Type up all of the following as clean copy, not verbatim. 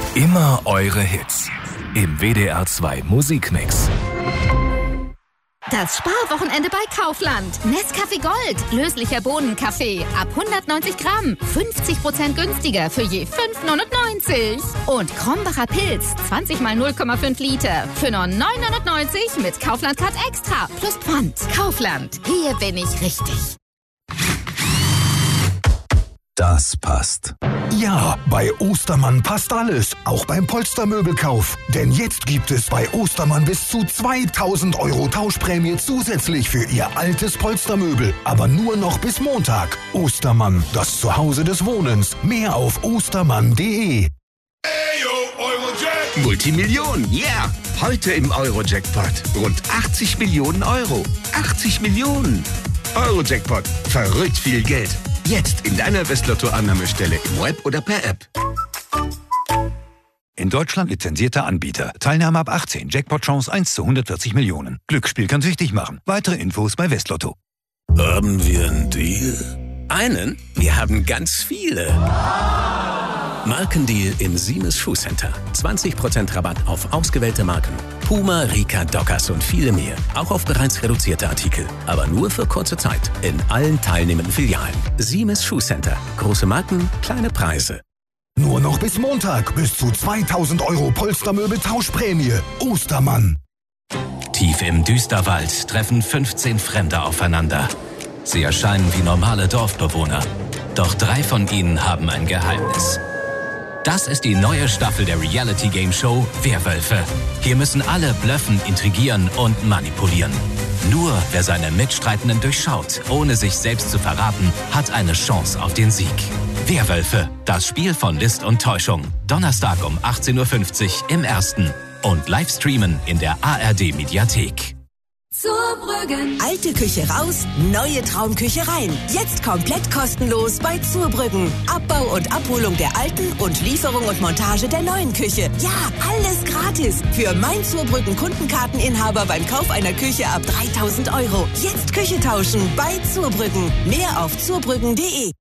Immer eure Hits im WDR 2 Musikmix. Das Sparwochenende bei Kaufland. Nescafé Gold. Löslicher Bohnenkaffee. Ab 190 Gramm. 50% günstiger für je 5,99. Und Krombacher Pilz. 20 mal 0,5 Liter. Für nur 9,99 mit Kaufland Card Extra. Plus Pfand. Kaufland. Hier bin ich richtig. Das passt. Ja, bei Ostermann passt alles, auch beim Polstermöbelkauf. Denn jetzt gibt es bei Ostermann bis zu 2.000 € Tauschprämie zusätzlich für Ihr altes Polstermöbel. Aber nur noch bis Montag. Ostermann, das Zuhause des Wohnens. Mehr auf ostermann.de. Multimillionen, yeah! Heute im Euro-Jackpot. Rund 80 Millionen Euro. 80 Millionen! Euro-Jackpot. Verrückt viel Geld. Jetzt in deiner Westlotto-Annahmestelle im Web oder per App. In Deutschland lizenzierter Anbieter. Teilnahme ab 18. Jackpot-Chance 1 zu 140 Millionen. Glücksspiel kann süchtig machen. Weitere Infos bei Westlotto. Haben wir einen Deal? Einen? Wir haben ganz viele. Markendeal im Siemens Schuhcenter. 20% Rabatt auf ausgewählte Marken. Puma, Rika, Dockers und viele mehr. Auch auf bereits reduzierte Artikel. Aber nur für kurze Zeit. In allen teilnehmenden Filialen. Siemens Schuhcenter. Große Marken, kleine Preise. Nur noch bis Montag. Bis zu 2.000 € Polstermöbel Tauschprämie. Ostermann. Tief im Düsterwald treffen 15 Fremde aufeinander. Sie erscheinen wie normale Dorfbewohner. Doch 3 von ihnen haben ein Geheimnis. Das ist die neue Staffel der Reality-Game-Show Werwölfe. Hier müssen alle blöffen, intrigieren und manipulieren. Nur wer seine Mitstreitenden durchschaut, ohne sich selbst zu verraten, hat eine Chance auf den Sieg. Werwölfe, das Spiel von List und Täuschung. Donnerstag um 18:50 Uhr im Ersten. Und live streamen in der ARD-Mediathek. Zurbrüggen. Alte Küche raus, neue Traumküche rein. Jetzt komplett kostenlos bei Zurbrüggen. Abbau und Abholung der alten und Lieferung und Montage der neuen Küche. Ja, alles gratis. Für mein Zurbrüggen Kundenkarteninhaber beim Kauf einer Küche ab 3.000 €. Jetzt Küche tauschen bei Zurbrüggen. Mehr auf zurbrüggen.de.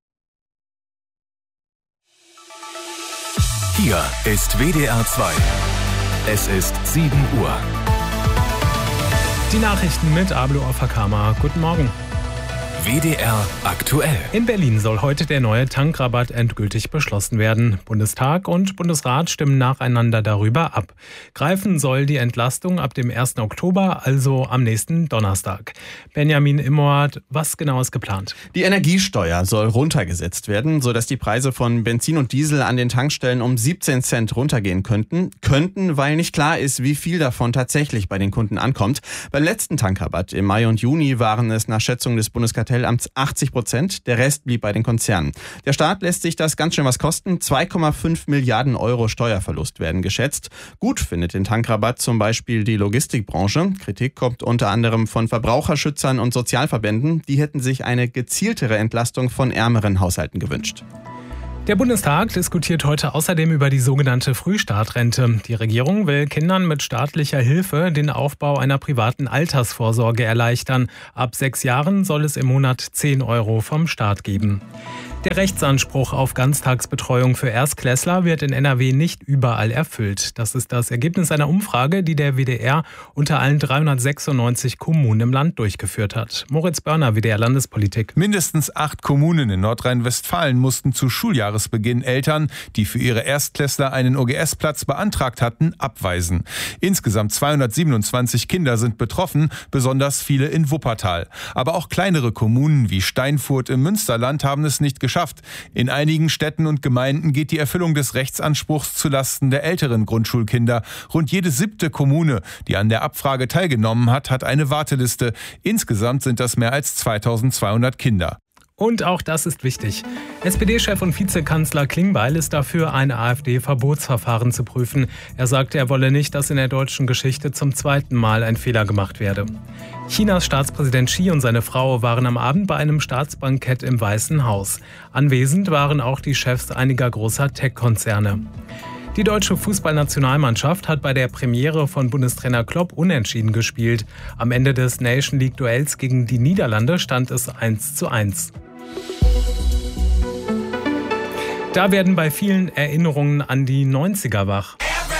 Hier ist WDR 2. Es ist 7 Uhr. Die Nachrichten mit Ablo Ofakama. Guten Morgen. WDR aktuell. In Berlin soll heute der neue Tankrabatt endgültig beschlossen werden. Bundestag und Bundesrat stimmen nacheinander darüber ab. Greifen soll die Entlastung ab dem 1. Oktober, also am nächsten Donnerstag. Benjamin Immoat, was genau ist geplant? Die Energiesteuer soll runtergesetzt werden, sodass die Preise von Benzin und Diesel an den Tankstellen um 17 Cent runtergehen könnten, weil nicht klar ist, wie viel davon tatsächlich bei den Kunden ankommt. Beim letzten Tankrabatt im Mai und Juni waren es nach Schätzung des Bundeskartellamts 80%, der Rest blieb bei den Konzernen. Der Staat lässt sich das ganz schön was kosten. 2,5 Milliarden € Steuerverlust werden geschätzt. Gut findet den Tankrabatt zum Beispiel die Logistikbranche. Kritik kommt unter anderem von Verbraucherschützern und Sozialverbänden. Die hätten sich eine gezieltere Entlastung von ärmeren Haushalten gewünscht. Der Bundestag diskutiert heute außerdem über die sogenannte Frühstartrente. Die Regierung will Kindern mit staatlicher Hilfe den Aufbau einer privaten Altersvorsorge erleichtern. Ab 6 Jahren soll es im Monat 10 € vom Staat geben. Der Rechtsanspruch auf Ganztagsbetreuung für Erstklässler wird in NRW nicht überall erfüllt. Das ist das Ergebnis einer Umfrage, die der WDR unter allen 396 Kommunen im Land durchgeführt hat. Moritz Börner, WDR-Landespolitik. Mindestens 8 Kommunen in Nordrhein-Westfalen mussten zu Schuljahresbeginn Eltern, die für ihre Erstklässler einen OGS-Platz beantragt hatten, abweisen. Insgesamt 227 Kinder sind betroffen, besonders viele in Wuppertal. Aber auch kleinere Kommunen wie Steinfurt im Münsterland haben es nicht geschafft. In einigen Städten und Gemeinden geht die Erfüllung des Rechtsanspruchs zulasten der älteren Grundschulkinder. Rund jede 7. Kommune, die an der Abfrage teilgenommen hat, hat eine Warteliste. Insgesamt sind das mehr als 2200 Kinder. Und auch das ist wichtig. SPD-Chef und Vizekanzler Klingbeil ist dafür, ein AfD-Verbotsverfahren zu prüfen. Er sagte, er wolle nicht, dass in der deutschen Geschichte zum 2. Mal ein Fehler gemacht werde. Chinas Staatspräsident Xi und seine Frau waren am Abend bei einem Staatsbankett im Weißen Haus. Anwesend waren auch die Chefs einiger großer Tech-Konzerne. Die deutsche Fußballnationalmannschaft hat bei der Premiere von Bundestrainer Klopp unentschieden gespielt. Am Ende des Nation League-Duells gegen die Niederlande stand es 1:1. Da werden bei vielen Erinnerungen an die 90er wach.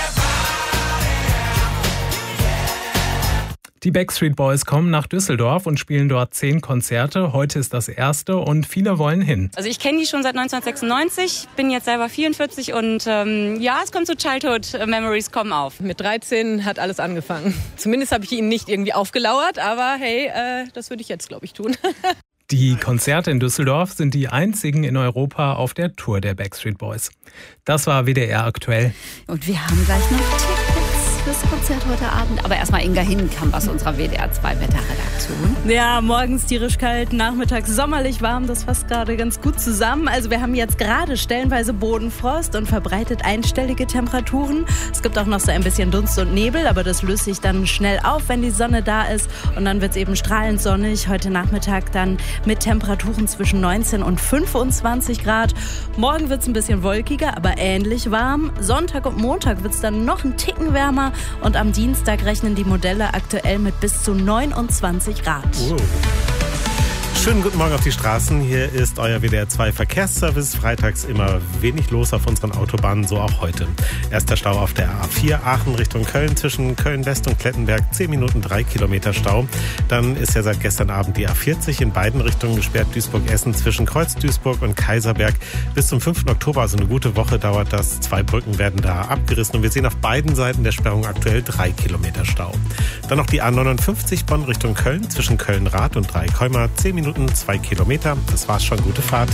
Die Backstreet Boys kommen nach Düsseldorf und spielen dort 10 Konzerte. Heute ist das erste und viele wollen hin. Also ich kenne die schon seit 1996, bin jetzt selber 44 und es kommt so Childhood Memories kommen auf. Mit 13 hat alles angefangen. Zumindest habe ich ihnen nicht irgendwie aufgelauert, aber hey, das würde ich jetzt, glaube ich, tun. Die Konzerte in Düsseldorf sind die einzigen in Europa auf der Tour der Backstreet Boys. Das war WDR aktuell. Und wir haben gleich noch Tickets fürs Konzert heute Abend. Aber erstmal Inga Hinkamp aus unserer WDR 2 Wetterredaktion. Ja, morgens tierisch kalt, nachmittags sommerlich warm. Das fasst gerade ganz gut zusammen. Also wir haben jetzt gerade stellenweise Bodenfrost und verbreitet einstellige Temperaturen. Es gibt auch noch so ein bisschen Dunst und Nebel, aber das löst sich dann schnell auf, wenn die Sonne da ist. Und dann wird es eben strahlend sonnig. Heute Nachmittag dann mit Temperaturen zwischen 19 und 25 Grad. Morgen wird es ein bisschen wolkiger, aber ähnlich warm. Sonntag und Montag wird es dann noch einen Ticken wärmer. Und am Dienstag rechnen die Modelle aktuell mit bis zu 29 Grad. Wow. Schönen guten Morgen auf die Straßen. Hier ist euer WDR 2 Verkehrsservice. Freitags immer wenig los auf unseren Autobahnen, so auch heute. Erster Stau auf der A4 Aachen Richtung Köln zwischen Köln-West und Klettenberg. 10 Minuten 3 Kilometer Stau. Dann ist ja seit gestern Abend die A40 in beiden Richtungen gesperrt. Duisburg-Essen zwischen Kreuz-Duisburg und Kaiserberg. Bis zum 5. Oktober, also eine gute Woche dauert das. 2 Brücken werden da abgerissen und wir sehen auf beiden Seiten der Sperrung aktuell 3 Kilometer Stau. Dann noch die A59 Bonn Richtung Köln zwischen Köln-Rath und Dreikäumer. 10 Minuten 2 Kilometer. Das war's schon. Gute Fahrt.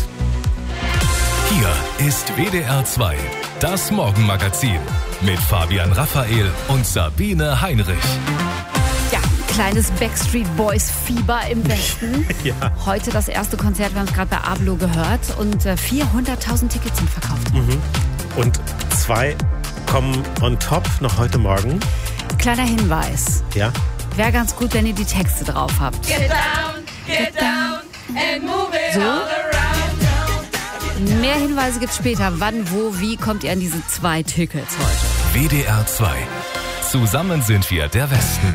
Hier ist WDR 2, das Morgenmagazin mit Fabian Raphael und Sabine Heinrich. Ja, kleines Backstreet Boys Fieber im Westen. Ja. Heute das erste Konzert, wir haben es gerade bei Ablo gehört und 400.000 Tickets sind verkauft. Und 2 kommen on top noch heute Morgen. Kleiner Hinweis. Ja. Wäre ganz gut, wenn ihr die Texte drauf habt. Get down and move it all around. Mehr Hinweise gibt's später. Wann, wo, wie kommt ihr an diese 2 Tickets heute? WDR 2. Zusammen sind wir der Westen.